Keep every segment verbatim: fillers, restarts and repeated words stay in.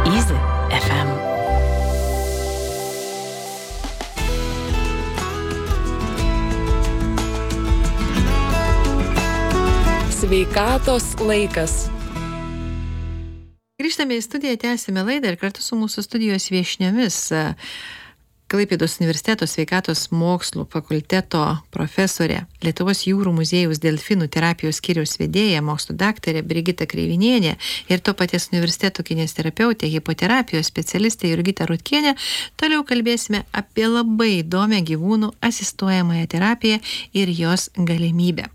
Easy ef em. Sveikatos laikas. Grįžtame į studiją, tęsime laidą ir kartu su mūsų studijos viešniomis Klaipėdos universiteto sveikatos mokslų fakulteto profesorė, Lietuvos jūrų muziejaus delfinų terapijos skyriaus vedėja, mokslų daktarė Brigita Kreivinienė ir to paties universiteto kineziterapeutė, hipoterapijos specialistė Jurgita Rutkienė. Toliau kalbėsime apie labai įdomią gyvūnų asistuojamąją terapiją ir jos galimybę.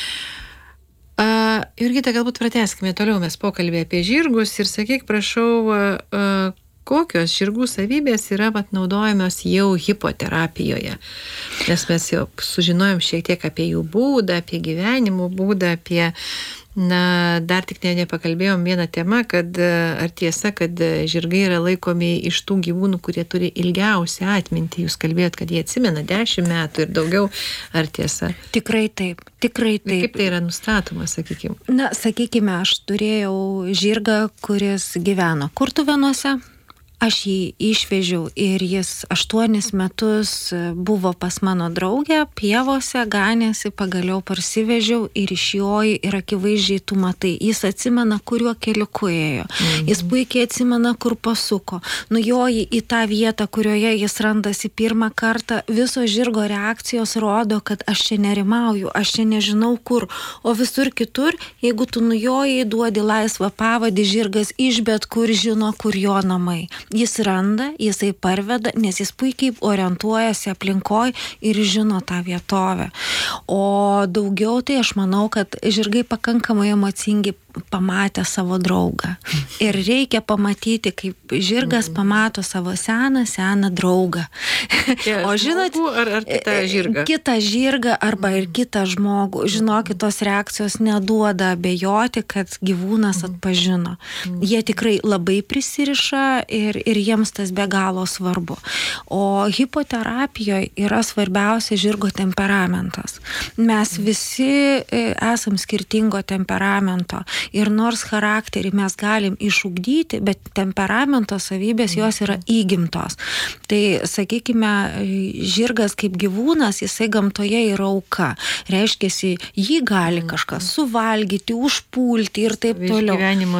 Uh, Jurgita, galbūt pratęskime toliau mes pokalbį apie žirgus ir sakyk, prašau, uh, kokios žirgų savybės yra vat, naudojamos jau hipoterapijoje. Nes mes jau sužinojom šiek tiek apie jų būdą, apie gyvenimo būdą, apie, na, dar tik ne, nepakalbėjom vieną temą, kad ar tiesa, kad žirgai yra laikomi iš tų gyvūnų, kurie turi ilgiausią atmintį. Jūs kalbėjot, kad jie atsimena dešimt metų ir daugiau. Ar tiesa? Tikrai taip, tikrai taip. Kaip tai yra nustatoma, sakykime? Na, sakykime, aš turėjau žirgą, kuris gyveno Kurtuvėnuose. Aš jį išvežiau ir jis aštuonis metus buvo pas mano draugę, pievose, ganėsi, pagaliau parsivežiau ir iš jo ir akivaizdžiai tu matai, jis atsimena, kuriuo keliuku ėjo. Mhm. Jis puikiai atsimena, kur pasuko. Nujoji į tą vietą, kurioje jis randasi pirmą kartą, visos žirgo reakcijos rodo, kad aš čia nerimauju, aš čia nežinau kur, o visur kitur, jeigu tu nujoji, duodi laisvą pavadį, žirgas iš bet kur žino, kur jo namai. Jis randa, jisai parveda, nes jis puikiai orientuojasi aplinkoj ir žino tą vietovę. O daugiau tai aš manau, kad žirgai pakankamai emocingi pamatė savo draugą. Ir reikia pamatyti, kaip žirgas pamato savo seną, seną draugą. Ja, o žinot, ar, ar kitą žirgą? Kitą žirgą arba ir kitą žmogų. Žinokit, tos reakcijos neduoda abejoti, kad gyvūnas atpažino. Jie tikrai labai prisiriša ir, ir jiems tas be galo svarbu. O hipoterapijoje yra svarbiausia žirgo temperamentas. Mes visi esam skirtingo temperamento. Ir nors charakterį mes galim išugdyti, bet temperamento savybės jos yra įgimtos. Tai, sakykime, žirgas kaip gyvūnas, jisai gamtoje yra auka. Reiškiasi, jį gali kažkas suvalgyti, užpulti ir taip toliau.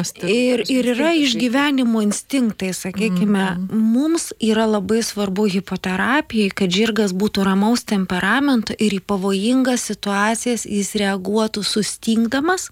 Ir, ir yra išgyvenimo instinktai, sakykime. Mums yra labai svarbu hipoterapijai, kad žirgas būtų ramaus temperamento ir į pavojingas situacijas jis reaguotų sustingdamas,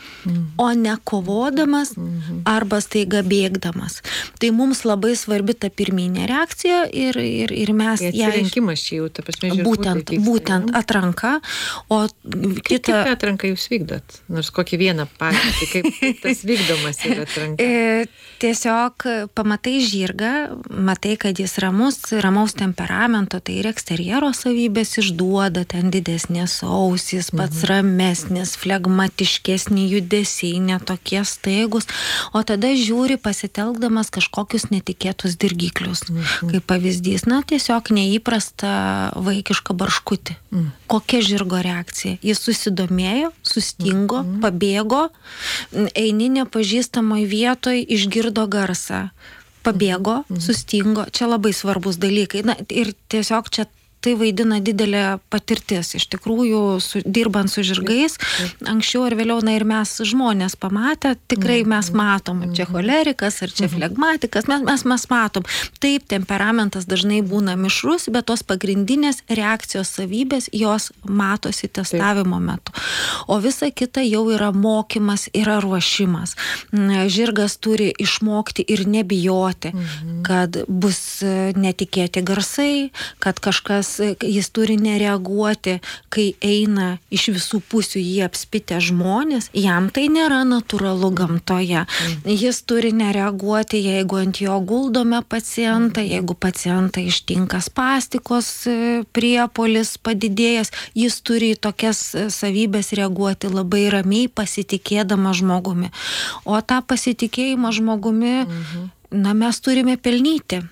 o ne kovodamas arba staiga bėgdamas. Tai mums labai svarbi ta pirminė reakcija ir, ir, ir mes tai ją... Atsirinkimas čia jau, ta prasme, žirgų. Būtent, tai būtent atranka, o kita... Kaip atranką jūs vykdot? Nors kokį vieną pavyzdį, kaip tas vykdomas yra atranka? E, tiesiog pamatai žirgą, matai, kad jis ramus, ramaus temperamento, tai ir eksterjero savybės išduoda, ten didesnės ausys, pats mhm. ramesnis, flegmatiškesnį judesį, netokie staigus, o tada žiūri pasitelkdamas kažkokius netikėtus dirgiklius. Mhm. Kaip pavyzdys, na, tiesiog neįprasta vaikiška barškutį. Mhm. Kokia žirgo reakcija? Jis susidomėjo, sustingo, mhm. pabėgo, eini nepažįstamoj vietoj, išgirdo garsą, pabėgo, mhm. sustingo. Čia labai svarbus dalykai. Na, ir tiesiog čia tai vaidina didelė patirtis. Iš tikrųjų, su, dirbant su žirgais, anksčiau ar vėliau, na ir mes žmonės pamatę, tikrai mes matom, ar čia cholerikas, ar čia flegmatikas, mes, mes, mes matom. Taip, temperamentas dažnai būna mišrus, bet tos pagrindinės reakcijos savybės, jos matosi testavimo metu. O visa kita jau yra mokymas, yra ruošimas. Žirgas turi išmokti ir nebijoti, kad bus netikėti garsai, kad kažkas jis turi nereaguoti, kai eina iš visų pusių jį apspitę žmonės, jam tai nėra natūralu gamtoje. Jis turi nereaguoti, jeigu ant jo guldome pacientą, jeigu pacientą ištinka spastikos priepuolis padidėjęs, jis turi į tokias savybės reaguoti labai ramiai, pasitikėdama žmogumi. O tą pasitikėjimą žmogumi, na, mes turime pelnyti.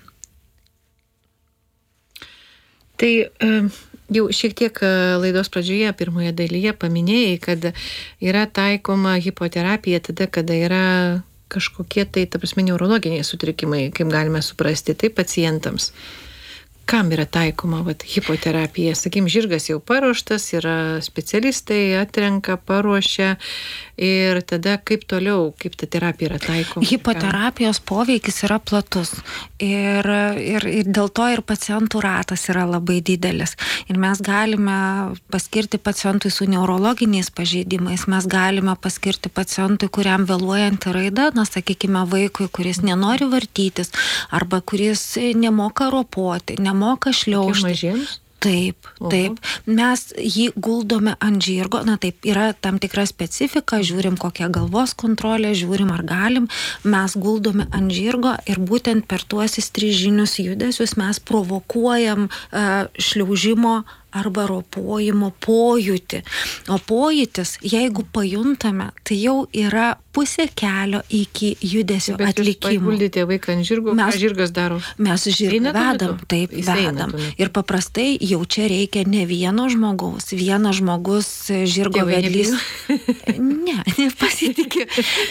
Tai jau šiek tiek laidos pradžioje, pirmoje dalyje paminėjai, kad yra taikoma hipoterapija tada, kada yra kažkokie tai, ta prasme, neurologiniai sutrikimai, kaip galime suprasti, tai pacientams. Kam yra taikoma vat, hipoterapija? Sakykim, žirgas jau paruoštas, yra specialistai, atrenka, paruošia ir tada kaip toliau, kaip ta terapija yra taikoma? Hipoterapijos poveikis yra platus ir, ir, ir dėl to ir pacientų ratas yra labai didelis. Ir mes galime paskirti pacientui su neurologiniais pažeidimais, mes galime paskirti pacientui, kuriam vėluojanti raida, na, sakykime, vaikui, kuris nenori vartytis arba kuris nemoka ropoti, nemoka šliaužti. Mažiems? Taip, taip. Mes jį guldome ant žirgo, na taip, yra tam tikra specifika, žiūrim kokią galvos kontrolę, žiūrim ar galim, mes guldome ant žirgo ir būtent per tuos įstrižinius judesius mes provokuojam uh, šliaužimo arba ropojimo pojūtį. O pojūtis, jeigu pajuntame, tai jau yra pusė kelio iki judesio bet atlikimo. Bet jūs paguldėte vaiką ant žirgo, mes, ką žirgas daro? Mes žirgą vedam, taip, Jis vedam. Ir paprastai jau čia reikia ne vieno žmogaus. Vienas žmogus žirgo Tėvai vedlys. Ne, nepasitikė.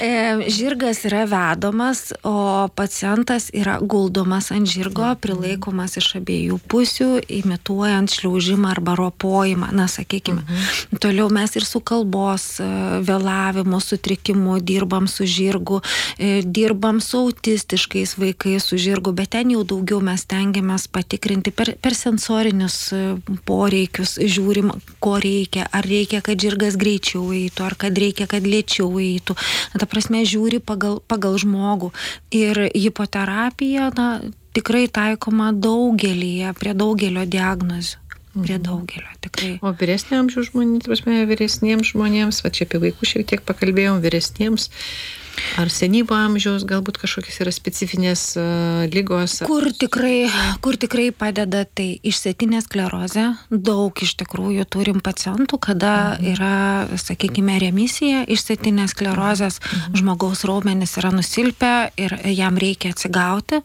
Žirgas yra vedomas, o pacientas yra guldomas ant žirgo, prilaikomas iš abiejų pusių, imituojant šliaužimą arba ropojimą, na, sakykime. Mhm. Toliau mes ir su kalbos vėlavimu, sutrikimu dirbam su žirgu, dirbam su autistiškais vaikais su žirgu, bet ten jau daugiau mes tengiamės patikrinti per, per sensorinius poreikius, žiūrim, ko reikia, ar reikia, kad žirgas greičiau eitų, ar kad reikia, kad lėčiau eitų. Ta prasme, žiūri pagal, pagal žmogų. Ir hipoterapija, na, tikrai taikoma daugelyje, prie daugelio diagnozių. Prie daugelio, tikrai. O vyresnio amžiaus žmonėms, prasme, vyresniems žmonėms, va čia apie vaikų šiek tiek pakalbėjom, vyresniems, ar senyvo amžiaus, galbūt kažkokios yra specifinės uh, ligos? Ar... Kur tikrai, kur tikrai padeda, tai išsėtinė sklerozė, daug iš tikrųjų turim pacientų, kada mhm. yra, sakykime, remisija išsėtinės sklerozės, mhm. žmogaus raumenys yra nusilpę ir jam reikia atsigauti.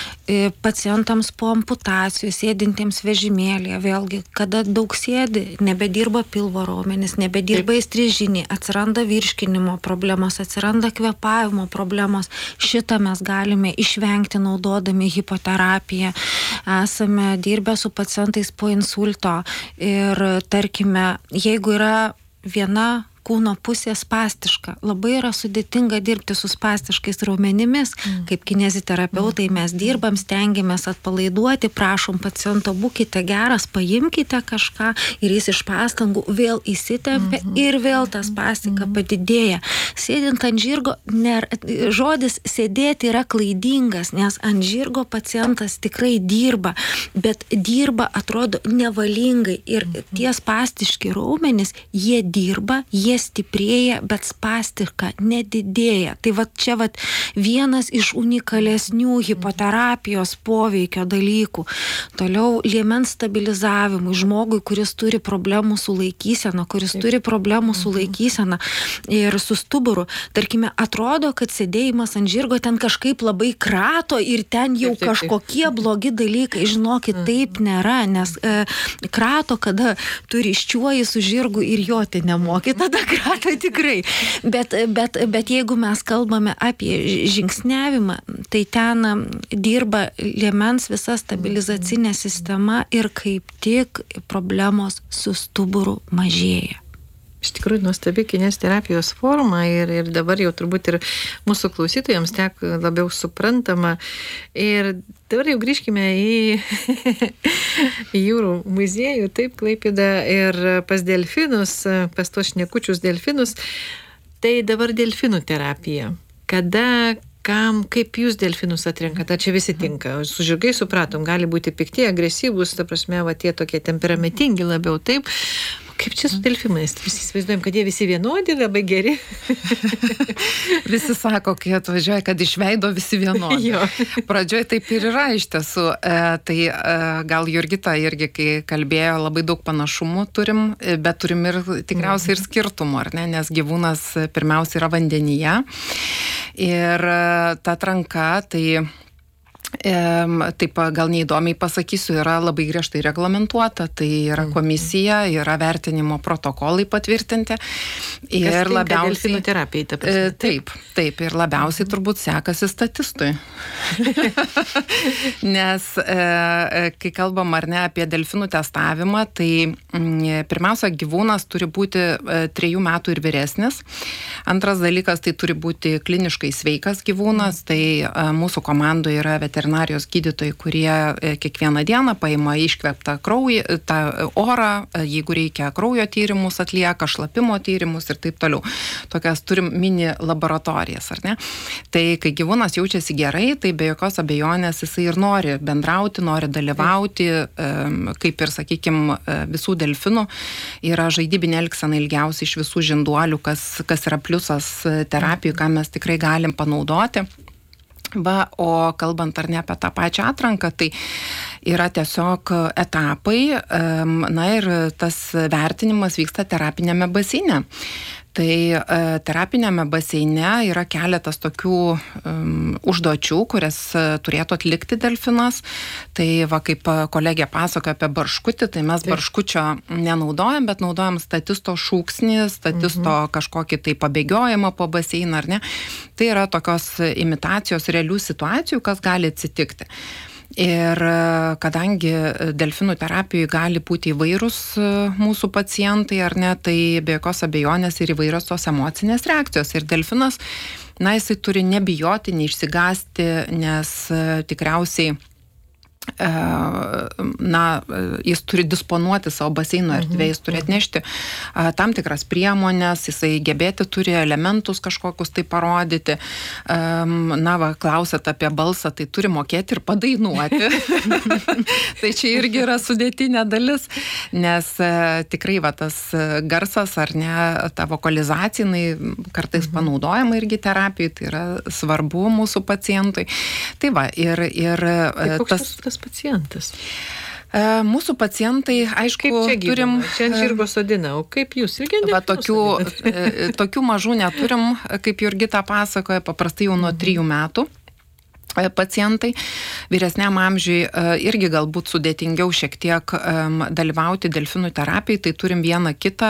Pacientams po amputacijų, sėdintiems vežimėlėje, vėlgi, kada daug sėdi, nebedirba pilvo raumenys, nebedirba įstrižiniai, atsiranda virškinimo problemos, atsiranda kvėpavimo problemos. Šitą mes galime išvengti naudodami hipoterapiją. Esame dirbę su pacientais po insulto ir, tarkime, jeigu yra viena kūno pusė spastiška. Labai yra sudėtinga dirbti su spastiškais raumenimis, mm. kaip kineziterapeutai mes dirbam, stengiamės atpalaiduoti, prašom paciento, būkite geras, paimkite kažką ir jis iš pastangų vėl įsitempia mm-hmm. ir vėl ta spastika mm-hmm. padidėja. Sėdint ant žirgo, ner, žodis sėdėti yra klaidingas, nes ant žirgo pacientas tikrai dirba, bet dirba, atrodo, nevalingai ir mm-hmm. tie spastiški raumenys, jie dirba, jie stiprėja, bet spastika nedidėja. Tai va čia va vienas iš unikalesnių hipoterapijos poveikio dalykų. Toliau liemens stabilizavimui žmogui, kuris turi problemų su laikysena, kuris taip. turi problemų su laikysena ir su stuburu. Tarkime, atrodo, kad sėdėjimas ant žirgo ten kažkaip labai krato ir ten jau taip, taip, taip. kažkokie blogi dalykai. Žinokit, taip nėra, nes e, krato, kada tu ryščiuoji su žirgu ir joti nemoki, tada krato tikrai. Bet, bet, bet jeigu mes kalbame apie žingsniavimą, tai ten dirba liemens visa stabilizacinė sistema ir kaip tik problemos su stuburu mažėja. Iš tikrųjų, nuostabi kineziterapijos forma ir, ir dabar jau turbūt ir mūsų klausytojams tiek labiau suprantama. Ir dabar jau grįžkime į, į jūrų muziejų, taip, Klaipėdą ir pas delfinus, pas tos šnekučius delfinus. Tai dabar delfinų terapija. Kada, kam, kaip jūs delfinus atrenkate? Čia visi tinka. Su žirgai supratom, gali būti pikti, agresyvūs, ta prasme, va, tie tokie temperamentingi labiau, taip. Kaip čia su delfinais? Visi įsivaizduojam, kad jie visi vienodi, labai geri. Visi sako, kai atvažiuoja, kad iš veido visi vienodi. Pradžioj taip ir yra iš tiesų. E, tai e, gal Jurgita irgi, kai kalbėjo, labai daug panašumų turim, bet turim ir tikriausiai ir skirtumų, ar ne? Nes gyvūnas pirmiausia yra vandenyje. Ir ta atranka, tai Taip, gal neįdomiai pasakysiu, yra labai griežtai reglamentuota, tai yra komisija, yra vertinimo protokolai patvirtinti. Ir kas labiausiai delfinų terapijai, ta prasme. Taip, taip, ir labiausiai turbūt sekasi statistui. Nes kai kalbam ar ne apie delfinų testavimą, tai pirmiausia, gyvūnas turi būti trejų metų ir vyresnis. Antras dalykas, tai turi būti kliniškai sveikas gyvūnas, tai mūsų komandoje yra veterinarijos gydytojai, kurie kiekvieną dieną paima iškveptą kraują, tą orą, jeigu reikia kraujo tyrimus atlieka, šlapimo tyrimus ir taip toliau. Tokias turim mini laboratorijas, ar ne? Tai kai gyvūnas jaučiasi gerai, tai be jokios abejonės jisai ir nori bendrauti, nori dalyvauti, kaip ir, sakykime, visų delfinų yra žaidybinė elgsena ilgiausiai iš visų žinduolių, kas, kas yra pliusas terapijų, ką mes tikrai galim panaudoti. Va, o kalbant ar ne apie tą pačią atranką, tai yra tiesiog etapai, na ir tas vertinimas vyksta terapinėme baseine. Tai terapinėme baseine yra keletas tokių um, užduočių, kurias turėtų atlikti delfinas. Tai va, kaip kolegė pasakoja apie barškutį, tai mes Taip. barškučio nenaudojam, bet naudojam statisto šūksnį, statisto mhm. kažkokį tai pabėgiojimą po baseiną, ar ne. Tai yra tokios imitacijos realių situacijų, kas gali atsitikti. Ir kadangi delfinų terapijai gali būti įvairūs mūsų pacientai, ar ne, tai be jokios abejonės ir įvairios tos emocinės reakcijos. Ir delfinas, na, jisai turi nebijoti, neišsigąsti, nes tikriausiai na, jis turi disponuoti savo baseino erdvėje, jis turi atnešti tam tikras priemonės, jisai gebėti turi elementus kažkokius tai parodyti. Na, va, klausėt apie balsą, tai turi mokėti ir padainuoti. Tai čia irgi yra sudėtinė dalis, nes tikrai va, tas garsas ar ne, ta vokalizacija, jinai kartais panaudojama irgi terapijai, tai yra svarbu mūsų pacientui. Tai va, ir, ir tai tas, tas pacientas? Mūsų pacientai, aišku, kaip čia turim... Čia ant žirgo sodina, o kaip jūs? Va, tokių, tokių mažų neturim, kaip Jurgita pasakoja, paprastai jau nuo trijų metų pacientai. Vyresniam amžiui irgi galbūt sudėtingiau šiek tiek dalyvauti delfinų terapijai, tai turim vieną kitą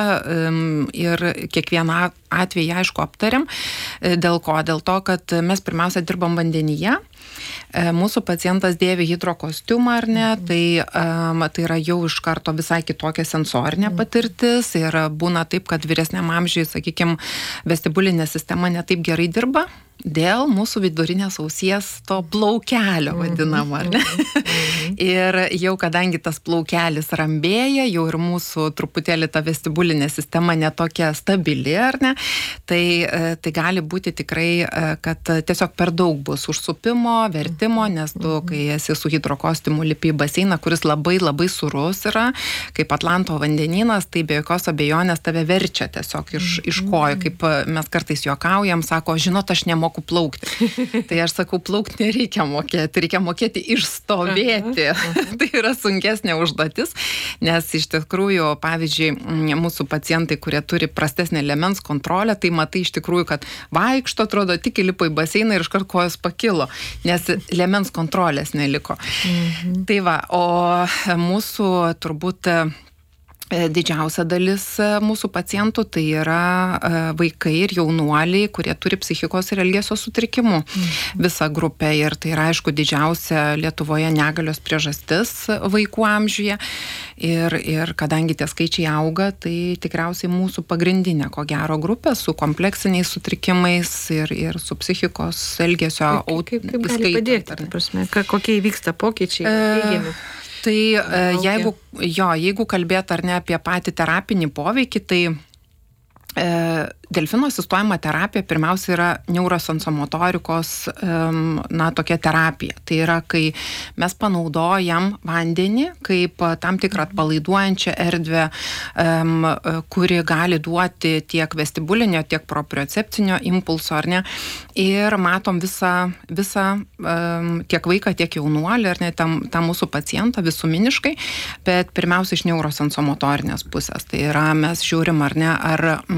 ir kiekvieną atvejį, aišku, aptariam. Dėl ko? Dėl to, kad mes pirmiausia dirbam vandenyje. Mūsų pacientas dėvi hidrokostiumą, ar ne, tai, tai yra jau iš karto visai kitokia sensorinė patirtis ir būna taip, kad vyresniam amžiui, sakykime, vestibulinė sistema netaip gerai dirba dėl mūsų vidurinės ausies to plaukelio vadinamo, ar ne? Ir jau kadangi tas plaukelis rambėja, jau ir mūsų truputėlį ta vestibulinė sistema netokia stabili, ar ne, tai, tai gali būti tikrai, kad tiesiog per daug bus užsupimo, vertimo, nes tu, kai esi su hidrokostiumu lipi į baseiną, kuris labai labai surus yra, kaip Atlanto vandenynas, tai be jokios abejonės tave verčia tiesiog iš, iš kojų, kaip mes kartais juokaujam, sako, žinot, aš nemoku plaukti. Tai aš sakau, plaukti nereikia mokėti, reikia mokėti išstovėti. Aha, aha. Tai yra sunkesnė užduotis, nes iš tikrųjų, pavyzdžiui, mūsų pacientai, kurie turi prastesnę liemens kontrolę, tai matai iš tikrųjų, kad vaikšto, atrodo, tik įlipo į baseiną ir iškart kojos pakilo, nes liemens kontrolės neliko. Mhm. Tai va, o mūsų turbūt didžiausia dalis mūsų pacientų tai yra vaikai ir jaunuoliai, kurie turi psichikos ir elgesio sutrikimų. Mhm. Visa grupė ir tai yra, aišku, didžiausia Lietuvoje negalios priežastis vaikų amžiuje. Ir, ir kadangi tie skaičiai auga, tai tikriausiai mūsų pagrindinė, ko gero, grupė su kompleksiniais sutrikimais ir, ir su psichikos elgesio kaip, kaip, kaip gali padėti, ta prasme, kokie įvyksta pokyčiai? E... Tai jeigu, jo, jeigu kalbėt ar ne apie patį terapinį poveikį, tai e, delfino asistuojama terapija pirmiausia yra neurosensomotorikos na, tokia terapija. Tai yra, kai mes panaudojam vandenį kaip tam tikrą atpalaiduojančią erdvę, kuri gali duoti tiek vestibulinio, tiek propriocepcinio impulso, ar ne. Ir matom visą, visą tiek vaiką, tiek jaunuolį, ar ne, tam, tam mūsų pacientą visuminiškai, bet pirmiausia iš neurosensomotorinės pusės. Tai yra, mes žiūrim, ar ne, ar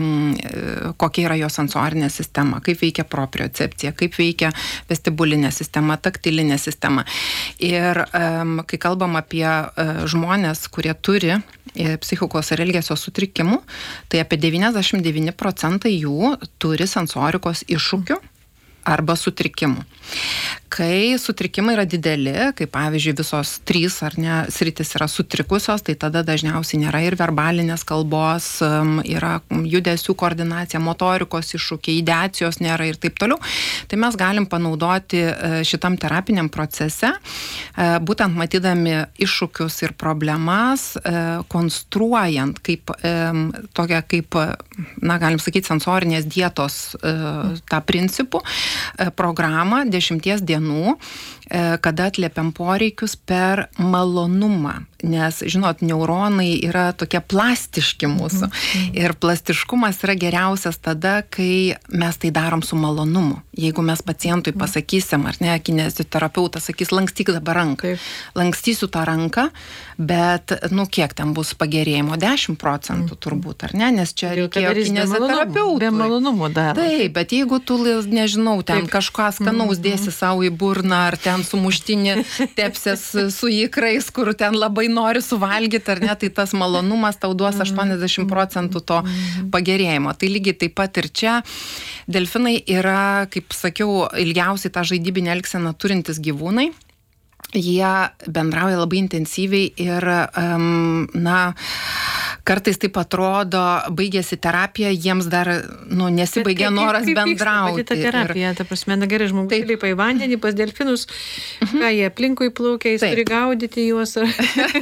mm, kokia yra jo sensorinė sistema, kaip veikia propriocepcija, kaip veikia vestibulinė sistema, taktilinė sistema. Ir um, kai kalbam apie uh, žmonės, kurie turi psichikos ir elgesio sutrikimų, tai apie devyniasdešimt devyni procentai jų turi sensorikos iššūkių arba sutrikimų. Kai sutrikimai yra dideli, kaip pavyzdžiui visos trys ar ne sritis yra sutrikusios, tai tada dažniausiai nėra ir verbalinės kalbos, yra judesių koordinacija, motorikos iššūkiai, ideacijos nėra ir taip toliau. Tai mes galim panaudoti šitam terapiniam procese, būtent matydami iššūkius ir problemas, konstruojant kaip tokia kaip, na, galim sakyti, sensorinės dietos tą principų programą dešimties dienų, kada atliepiam poreikius per malonumą. Nes, žinot, neuronai yra tokie plastiški mūsų. Mhm. Ir plastiškumas yra geriausias tada, kai mes tai darom su malonumu. Jeigu mes pacientui pasakysim, ar ne, kineziterapeutas sakys, lankstyk dabar ranką. Taip. Lankstysiu tą ranką, bet, nu, kiek ten bus pagerėjimo? dešimt procentų turbūt, ar ne? Nes čia reikėjo kineziterapeutui. Be malonumo dar. Taip, bet jeigu tu, nežinau, ten Taip. kažką skanaus dėsi savo į burną, ar ten sumuštinį tepsės su ikrais, kur ten labai nori suvalgyti, ar ne, tai tas malonumas tau duos aštuoniasdešimt procentų to pagerėjimo. Tai lygiai taip pat ir čia delfinai yra, kaip sakiau, ilgiausiai tą žaidybinę elgseną turintis gyvūnai. Jie bendrauja labai intensyviai ir, um, na, kartais taip atrodo, baigėsi terapija, jiems dar, nu, nesibaigė kaip, noras kaip, kaip bendrauti. Kaip vyksta pati ta terapija, ta prasme, na gerai, žmogus įlipa į vandenį pas delfinus, uh-huh. ką jie aplinkui plaukia, jis taip. turi gaudyti juos, ar...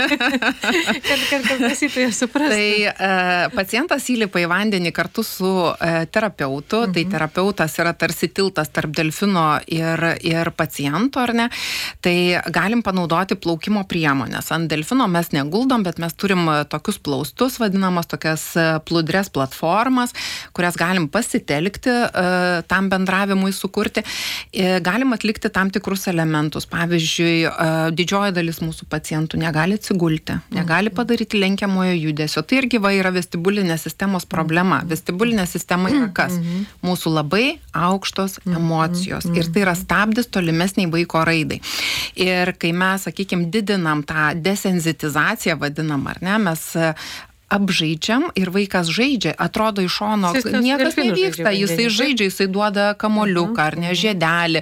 kad, kad, kad klausytojas suprastų. Tai uh, pacientas įlipa į vandenį kartu su uh, terapeutu, uh-huh. tai terapeutas yra tarsi tiltas tarp delfino ir, ir paciento, ar ne? Tai galim panaudoti plaukimo priemonės. Ant delfino mes neguldom, bet mes turim tokius plaustus, vadinamas tokias plūdres platformas, kurias galim pasitelkti uh, tam bendravimui sukurti. E, galim atlikti tam tikrus elementus. Pavyzdžiui, uh, didžioji dalis mūsų pacientų negali atsigulti, negali padaryti lenkiamojo judesio. Tai irgi va yra vestibulinės sistemos problema. Vestibulinė sistema yra kas? Mūsų labai aukštos emocijos. Ir tai yra stabdis tolimesniai vaiko raidai. Ir kai mes, sakykime, didinam tą desenzitizaciją, vadinam, ar ne, mes apžaidžiam ir vaikas žaidžia, atrodo iš šono, niekas nevyksta, jisai žaidžia, jisai duoda kamoliuką ar ne, žiedelį,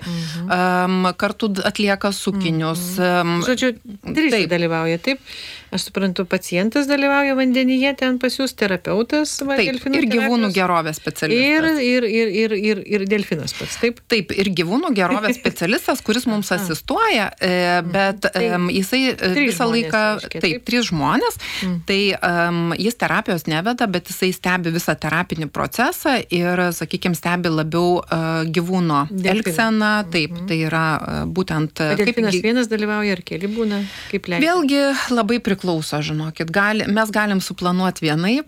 um, kartu atlieka sukinius. Um, Žodžiu, trys dalyvauja, taip? Aš suprantu, pacientas dalyvauja vandenyje, ten pas jūs terapeutas, va, taip, ir gyvūnų gerovės specialistas. Ir, ir, ir, ir, ir, ir delfinas pats, taip? Taip, ir gyvūnų gerovės specialistas, kuris mums asistuoja, bet um, jisai visą laiką, reiškia, taip, taip, trys žmonės, mm. tai um, jis terapijos neveda, bet jisai stebi visą terapinį procesą ir, sakykime, stebi labiau uh, gyvūno elgseną, taip, mm. tai yra uh, būtent... O delfinas kaip, vienas dalyvauja ar keli būna, kaip leidžia? Vėlgi labai priklauso, žinokit, gali, mes galim suplanuoti vienaip,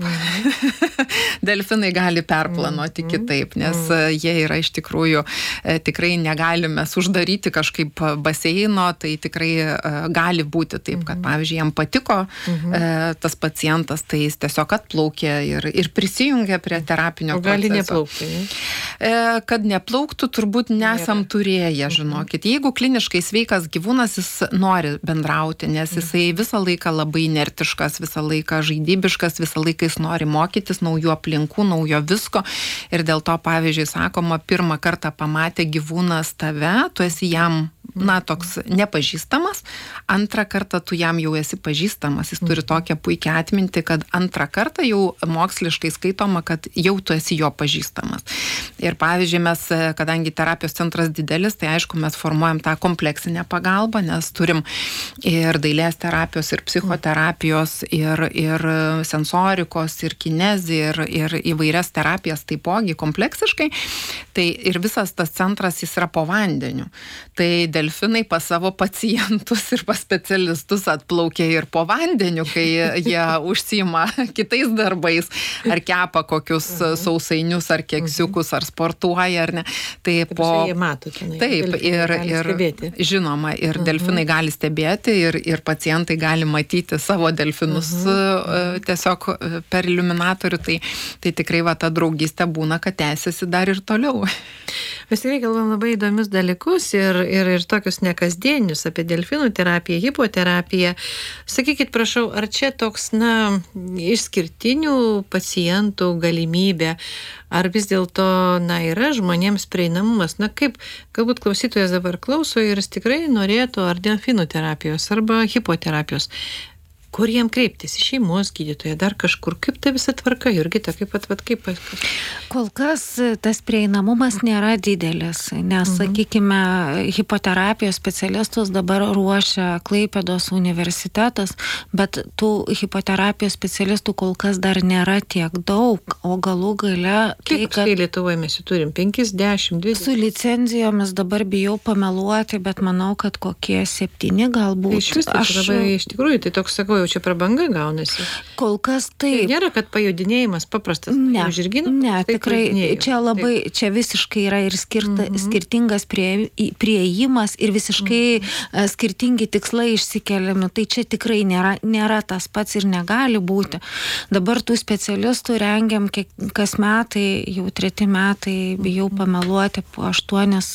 mm. delfinai gali perplanuoti mm. kitaip, nes mm. jie yra iš tikrųjų, e, tikrai negalime uždaryti kažkaip baseino, tai tikrai e, gali būti taip, kad, pavyzdžiui, jam patiko mm. e, tas pacientas, tai jis tiesiog atplaukė ir, ir prisijungė prie terapinio proceso. O gali neplaukti, ne? E, kad neplauktų, turbūt nesam Nėra. turėję, žinokit. Jeigu kliniškai sveikas gyvūnas, jis nori bendrauti, nes jisai visą laiką labai inertiškas, visą laiką žaidybiškas, visą laiką jis nori mokytis naujų aplinkų, naujo visko. Ir dėl to, pavyzdžiui, sakoma, pirmą kartą pamatė gyvūnas tave, tu esi jam, na, toks nepažįstamas, antrą kartą tu jam jau esi pažįstamas, jis turi tokią puikią atmintį, kad antrą kartą jau moksliškai skaitoma, kad jau tu esi jo pažįstamas. Ir pavyzdžiui, mes, kadangi terapijos centras didelis, tai aišku, mes formuojam tą kompleksinę pagalbą, nes turim ir dailės terapijos, ir psichoterapijos, ir, ir sensorikos, ir kinezį, ir, ir įvairias terapijas taipogi kompleksiškai. Tai ir visas tas centras jis yra po vandeniu. Tai dėl delfinai pas savo pacientus ir pas specialistus atplaukia ir po vandeniu, kai jie užsiima kitais darbais, ar kepa kokius sausainius, ar keksiukus, ar sportuoja, ar ne. Tai Taip, po... jie mato, tenai, Taip, ir, ir stebėti. žinoma, ir delfinai uh-huh. gali stebėti, ir, ir pacientai gali matyti savo delfinus uh-huh. tiesiog per iliuminatorių, tai, tai tikrai va ta draugystė būna, kad tęsiasi dar ir toliau. Mes tikrai kalbam labai įdomius dalykus ir, ir, ir tokius nekasdienius apie delfinų terapiją, hipoterapiją. Sakykit, prašau, ar čia toks, na, išskirtinių pacientų galimybė, ar vis dėlto, na, yra žmonėms prieinamumas? Na, kaip, galbūt klausytojas dabar klauso ir jis tikrai norėtų ar delfinų terapijos, arba hipoterapijos. Kur jam kreiptis? Į šeimos gydytoją, dar kažkur? Kaip ta visa tvarka, Jurgita? Kaip, at, at, kaip, at, kaip? Kol kas tas prieinamumas nėra didelis, nes, mhm. sakykime, hipoterapijos specialistus dabar ruošia Klaipėdos universitetas, bet tų hipoterapijos specialistų kol kas dar nėra tiek daug, o galų gale... Kiek tai, kad... Lietuvoje mes jų turim? penkis, dešimt, dvidešimt? Su licencijomis dabar bijau pameluoti, bet manau, kad kokie septyni galbūt. Iš vis, aš... labai, iš tikrųjų, tai toks, sakau, jau čia prabanga gaunasi. Kol kas taip. Tai nėra, kad pajudinėjimas paprastas. Ne, žirginų, ne tai tikrai. pajudinėjau. Čia labai, taip. Čia visiškai yra ir skirta, mm-hmm. skirtingas prie, priėjimas ir visiškai mm-hmm. skirtingi tikslai išsikeliami. Tai čia tikrai nėra, nėra tas pats ir negali būti. Dabar tų specialistų rengiam kiek, kas metai, jau treti metai, bijau pameluoti, po aštuonis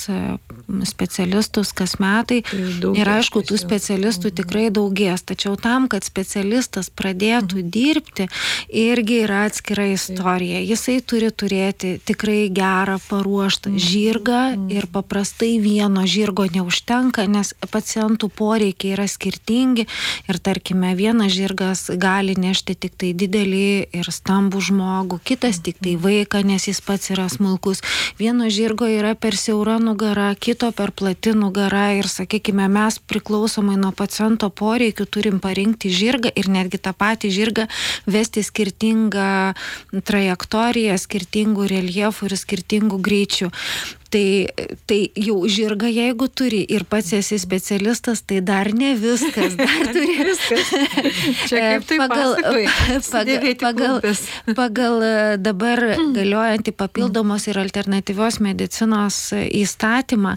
specialistus kas metai. Ir aišku, tų specialistų tikrai daugės. Tačiau tam, kad specialistas pradėtų dirbti, irgi yra atskira istorija. Jisai turi turėti tikrai gerą paruoštą žirgą ir paprastai vieno žirgo neužtenka, nes pacientų poreikiai yra skirtingi ir tarkime vienas žirgas gali nešti tik tai didelį ir stambų žmogų, kitas tik tai vaiką, nes jis pats yra smulkus. Vieno žirgo yra per siaura nugara, kito per plati nugara ir sakykime mes priklausomai nuo paciento poreikių turim parinkti žirgą ir netgi tą patį žirgą vesti skirtingą trajektoriją, skirtingų reljefų ir skirtingų greičių. Tai, tai jau žirgą jeigu turi ir pats esi specialistas, tai dar ne viskas, dar turi viskas. Čia kaip tai pagal, pagal, pagal, pagal dabar galiojantį papildomos ir alternatyvios medicinos įstatymą,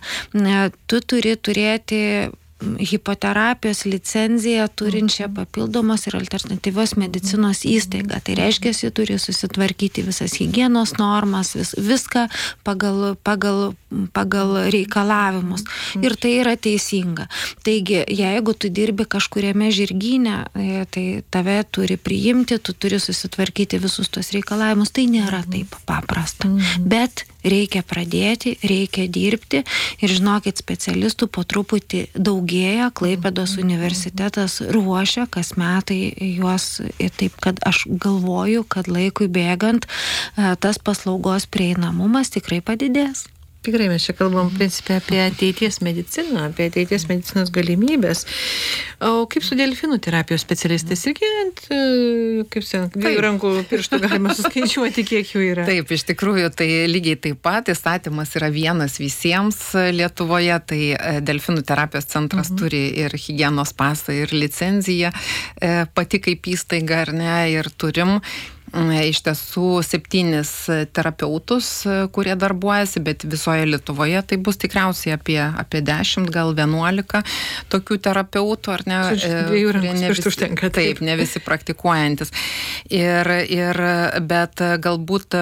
tu turi turėti hipoterapijos licenciją turinčią papildomos ir alternatyvios medicinos įstaigą. Tai reiškia, jis turi susitvarkyti visas higienos normas, vis, viską pagal, pagal, pagal reikalavimus. Ir tai yra teisinga. Taigi, jeigu tu dirbi kažkuriame žirgyne, tai tave turi priimti, tu turi susitvarkyti visus tos reikalavimus. Tai nėra taip paprasta. Bet reikia pradėti, reikia dirbti ir žinokit, specialistų po truputį daugėja. Klaipėdos universitetas ruošia kas metai juos taip, kad aš galvoju, kad laikui bėgant tas paslaugos prieinamumas tikrai padidės. Tikrai mes čia kalbam principė apie ateities mediciną, apie ateities medicinos galimybės. O kaip su delfinų terapijos specialistais? Irgi ant, kaip sen, dviejų rankų pirštų galima suskaičiuoti, kiek jų yra. Taip, iš tikrųjų, tai lygiai taip pat įstatymas yra vienas visiems Lietuvoje, tai delfinų terapijos centras mhm. turi ir higienos pasą, ir licenciją, pati kaip įstaiga, ar ne, ir turim iš tiesų septynis terapeutus, kurie darbuojasi, bet visoje Lietuvoje tai bus tikriausiai apie, apie dešimt, gal vienuolika tokių terapeutų, ar ne? Dviejų rankų pirštų užtenka. Taip, ne visi praktikuojantis. Ir, ir, bet galbūt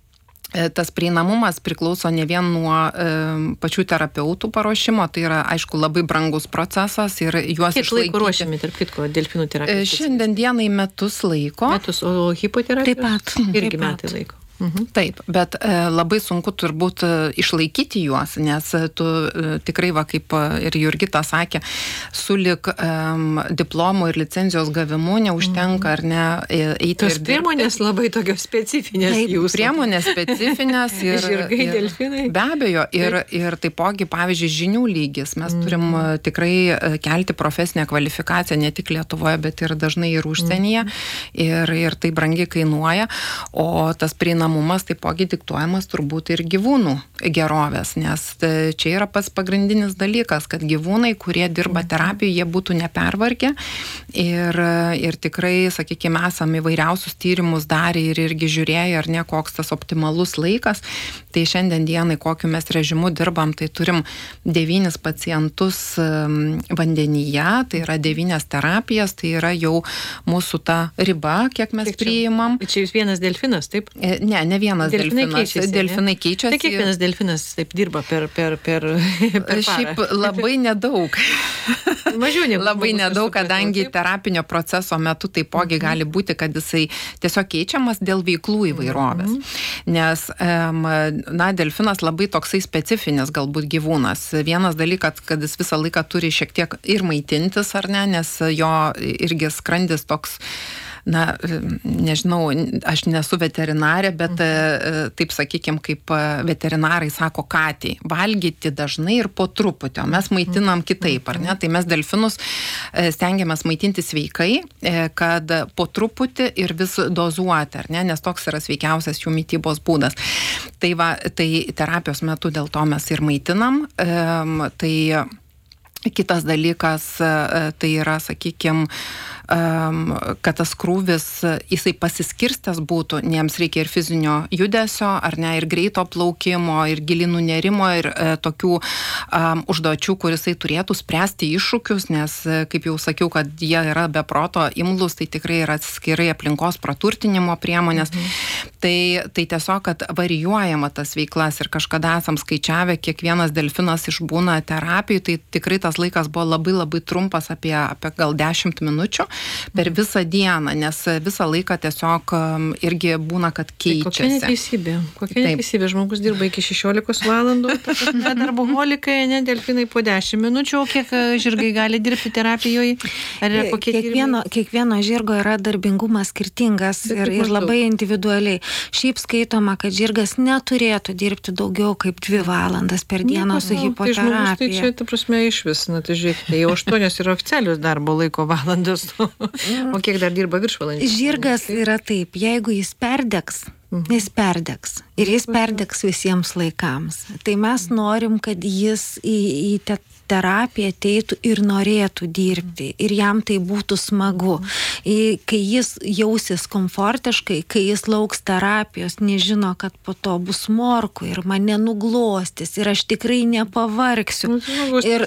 tas prieinamumas priklauso ne vien nuo e, pačių terapeutų paruošimo, tai yra, aišku, labai brangus procesas ir juos Kiek išlaikyti. Kiek laiko ruošiami, tarp kitko, delfinų terapijos? Šiandien dienai metus laiko. Metus, o hipoterapijos? Taip pat. Irgi taip metai pat. laiko. Mhm. Taip, bet e, labai sunku turbūt e, išlaikyti juos, nes tu e, tikrai, va, kaip ir Jurgita sakė, sulik e, diplomų ir licencijos gavimu neužtenka, ar ne, eiti Tos ir priemonės dirbti. Labai tokios specifinės Taip, jūsų. Priemonės specifinės ir, Žirgai, ir delfinai. Be abejo, ir, ir taipogi, pavyzdžiui, žinių lygis. Mes mm. turim tikrai kelti profesinę kvalifikaciją ne tik Lietuvoje, bet ir dažnai ir užsienyje, mm. ir, ir tai brangiai kainuoja, o tas prieinamumas prieinamumas taipogi diktuojamas turbūt ir gyvūnų gerovės, nes čia yra pats pagrindinis dalykas, kad gyvūnai, kurie dirba terapijoje, jie būtų nepervargę ir, ir tikrai, sakykime, esame įvairiausius tyrimus darę ir irgi žiūrėję, ar ne, koks tas optimalus laikas. Tai šiandien dienai, kokiu mes režimu dirbam, tai turim devynis pacientus vandenyje, tai yra devynias terapijas, tai yra jau mūsų ta riba, kiek mes priimam. Čia jūs vienas delfinas, taip? Ne, ne vienas delfinai delfinas. Keičiasi, delfinai keičiasi. Tai kiekvienas delfinas taip dirba per, per, per, per Šiaip labai nedaug. Mažiau negu. Labai nedaug, kadangi terapinio proceso metu taipogi mm-hmm. gali būti, kad jisai tiesiog keičiamas dėl veiklų įvairovės. Mm-hmm. Nes, na, delfinas labai toksai specifinis galbūt gyvūnas. Vienas dalykas, kad jis visą laiką turi šiek tiek ir maitintis, ar ne, nes jo irgi skrandis toks, na, nežinau, aš nesu veterinarė, bet mhm. taip sakykime, kaip veterinarai sako katei, valgyti dažnai ir po truputį, o mes maitinam kitaip, ar ne? Tai mes delfinus stengiamės maitinti sveikai, kad po truputį ir vis dozuoti, ar ne? Nes toks yra sveikiausias jų mitybos būdas. Tai, va, tai terapijos metu dėl to mes ir maitinam. Tai kitas dalykas, tai yra, sakykime, kad tas krūvis, jisai pasiskirstęs būtų, jiems reikia ir fizinio judesio, ar ne, ir greito plaukimo, ir gilinų nerimo, ir e, tokių um, užduočių, kur jisai turėtų spręsti iššūkius, nes, kaip jau sakiau, kad jie yra be proto imlus, tai tikrai yra atskirai aplinkos praturtinimo priemonės. Mhm. Tai, tai tiesiog, kad varijuojama tas veiklas ir kažkada esam skaičiavę, kiekvienas delfinas išbūna terapijai, tai tikrai tas laikas buvo labai labai trumpas, apie, apie gal dešimt minučių per visą dieną, nes visą laiką tiesiog irgi būna, kad keičiasi. Tai kokia neteisybė? Kokia neteisybė? Žmogus dirba iki šešiolikos valandų, darboholikai, ne, delfinai po dešimt minučių, o kiek žirgai gali dirbti terapijoje? Ar yra kokie kiekvieno, kiekvieno žirgo yra darbingumas skirtingas ir, ir labai individualiai. Šiaip skaitoma, kad žirgas neturėtų dirbti daugiau kaip dvi valandas per dieną su hipoterapija. Tai žmogus, tai čia, ta prasme, iš vis, na, tai žiūrėkite, jau aštuonios yra oficialius darbo laiko valandos. O kiek dar dirba viršvalandį? Žirgas yra taip, jeigu jis perdegs, jis perdegs. Ir jis perdegs visiems laikams. Tai mes norim, kad jis į, į te terapiją ateitų ir norėtų dirbti. Ir jam tai būtų smagu. Ir kai jis jausis komfortiškai, kai jis lauks terapijos, nežino, kad po to bus morkų ir mane nuglostis. Ir aš tikrai nepavargsiu. Ir,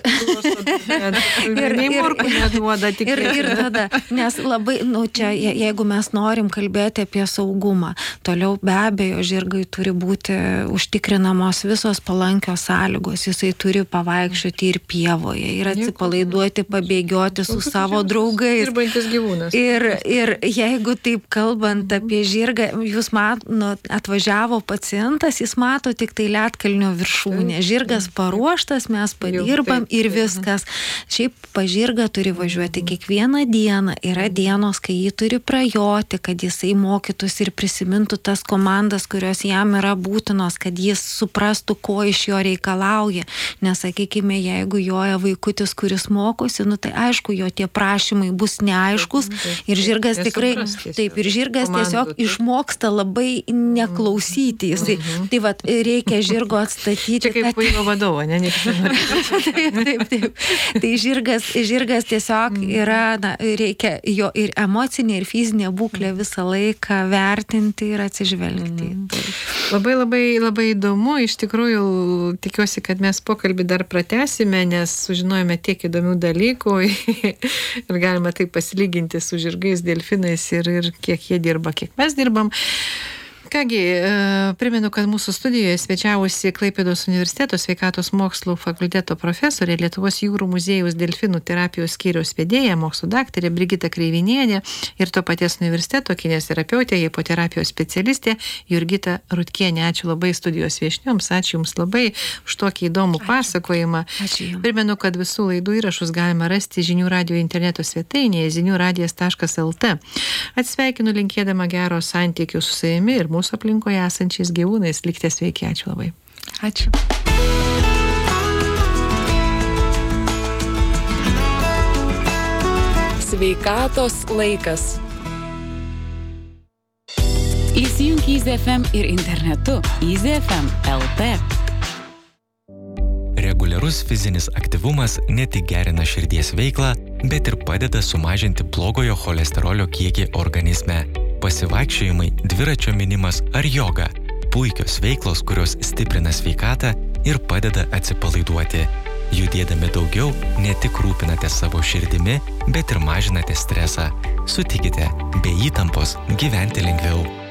ir, ir, ir, ir tada, nes labai, nu, čia, jeigu mes norim kalbėti apie saugumą, toliau be abejo žirgai turi būti užtikrinamos visos palankios sąlygos. Jisai turi pavaikščioti ir pievoje, ir atsipalaiduoti, pabėgioti su savo draugais. Dirbantis gyvūnas. Ir, ir jeigu taip kalbant apie žirgą, jūs mat, nu, atvažiavo pacientas, jis mato tik tai Lietkalnio viršūnę. Žirgas paruoštas, mes padirbam ir viskas. Šiaip pa žirgą turi važiuoti kiekvieną dieną. Yra dienos, kai jį turi prajoti, kad jisai mokytųsi ir prisimintų tas komandas, kurios jam yra būtinos, kad jis suprastų, ko iš jo reikalauja. Nes, sakykime, jeigu joja vaikutis, kuris mokosi, nu tai aišku, jo tie prašymai bus neaiškus ir žirgas tikrai, taip, ir žirgas tiesiog išmoksta labai neklausyti. Jisai, tai vat, reikia žirgo atstatyti. Čia kaip vaiko vadovo, ne? Taip, taip, taip. Tai žirgas, žirgas tiesiog yra, na, reikia jo ir emocinė, ir fizinė būklė visą laiką vertinti ir atsižvelgti. Labai, labai, labai įdomu, iš tikrųjų, tikiuosi, kad mes pokalbį dar pratęsime, nes sužinojome tiek įdomių dalykų ir galima taip pasilyginti su žirgais, delfinais ir, ir kiek jie dirba, kiek mes dirbam. Kągi, primenu, kad mūsų studijoje svečiavosi Klaipėdos universiteto sveikatos mokslų fakulteto profesorė, Lietuvos jūrų muziejaus delfinų terapijos skyriaus vedėja, mokslų daktarė Brigita Kreivinienė ir to paties universiteto kineziterapeutė, hipoterapijos specialistė Jurgita Rutkienė. Ačiū labai studijos viešnioms, ačiū Jums labai už tokį įdomų ačiū. pasakojimą. Ačiū. Primenu, kad visų laidų įrašus galima rasti Žinių radijo interneto svetainėje zinių radijas taškas el tė. Atsveikinu linkėdama gero santykių su savimi ir mūsų aplinkoje esančiais gyvūnais. Likite sveiki, ačiū labai. Ačiū. Sveikatos laikas. Įsijunk Easy F M ir internetu easy f m dot l t. Reguliarus fizinis aktyvumas ne tik gerina širdies veiklą, bet ir padeda sumažinti blogojo cholesterolio kiekį organizme. Pasivaikščiojimai, dviračio minimas ar joga – puikios veiklos, kurios stiprina sveikatą ir padeda atsipalaiduoti. Judėdami daugiau, ne tik rūpinate savo širdimi, bet ir mažinate stresą. Sutikite, be įtampos gyventi lengviau.